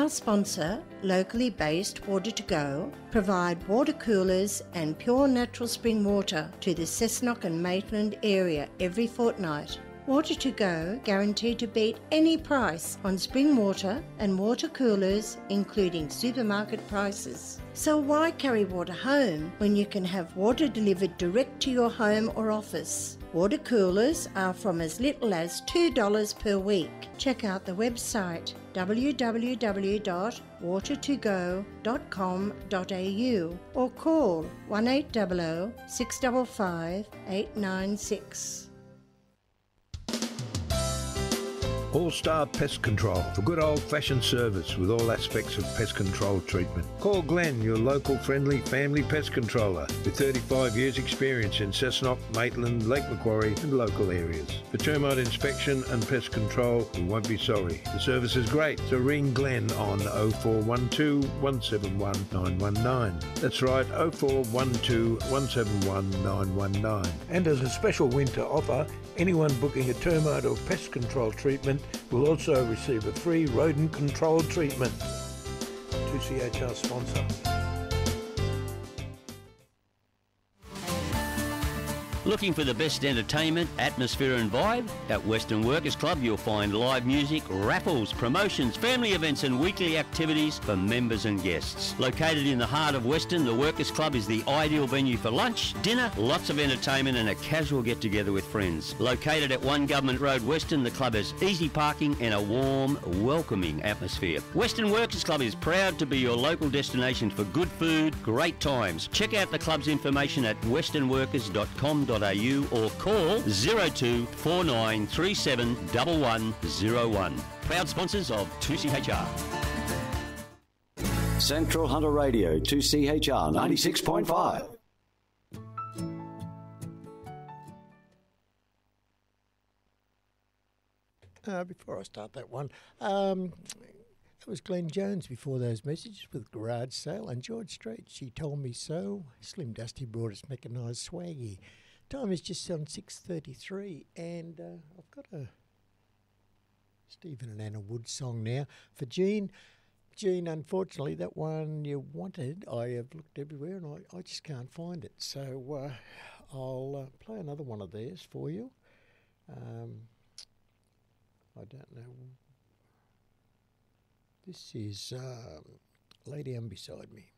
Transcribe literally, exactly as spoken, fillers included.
Our sponsor, locally based Water to Go, provide water coolers and pure natural spring water to the Cessnock and Maitland area every fortnight. Water to Go guaranteed to beat any price on spring water and water coolers, including supermarket prices. So why carry water home when you can have water delivered direct to your home or office? Water coolers are from as little as two dollars per week. Check out the website w w w dot water to go dot com dot a u or call one eight hundred, six five five, eight nine six. All-Star Pest Control for good old-fashioned service with all aspects of pest control treatment. Call Glenn, your local friendly family pest controller with thirty-five years experience in Cessnock, Maitland, Lake Macquarie and local areas. For termite inspection and pest control, you won't be sorry. The service is great, so ring Glenn on oh four one two, one seven one, nine one nine. That's right, oh four one two, one seven one, nine one nine. And as a special winter offer, anyone booking a termite or pest control treatment will also receive a free rodent control treatment. two C H R sponsor. Looking for the best entertainment, atmosphere and vibe? At Western Workers Club you'll find live music, raffles, promotions, family events and weekly activities for members and guests. Located in the heart of Western, the Workers Club is the ideal venue for lunch, dinner, lots of entertainment and a casual get-together with friends. Located at One Government Road, Western, the club has easy parking and a warm, welcoming atmosphere. Western Workers Club is proud to be your local destination for good food, great times. Check out the club's information at western workers dot com dot a u or call zero two four nine three seven one one zero one. Proud sponsors of two C H R. Central Hunter Radio, two C H R ninety-six point five. Uh, before I start that one, um, it was Glenn Jones before those messages with Garage Sale and George Strait. She told me so. Slim Dusty brought us mechanised swaggy. Time is just on six thirty-three, and uh, I've got a Stephen and Anna Wood song now for Jean. Jean, unfortunately, that one you wanted, I have looked everywhere and I, I just can't find it. So uh, I'll uh, play another one of theirs for you. Um, I don't know. This is um, Lay Down Beside Me.